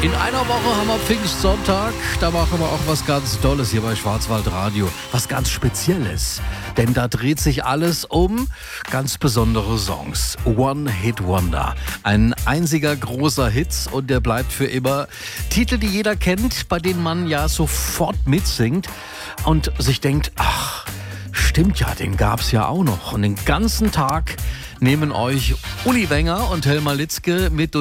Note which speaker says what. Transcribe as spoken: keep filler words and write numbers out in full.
Speaker 1: In einer Woche haben wir Pfingstsonntag. Da machen wir auch was ganz Tolles hier bei Schwarzwaldradio. Was ganz Spezielles. Denn da dreht sich alles um ganz besondere Songs. One Hit Wonder. Ein einziger großer Hit und der bleibt für immer. Titel, die jeder kennt, bei denen man ja sofort mitsingt und sich denkt, ach, stimmt ja, den gab's ja auch noch. Und den ganzen Tag nehmen euch Uli Wenger und Helma Litzke mit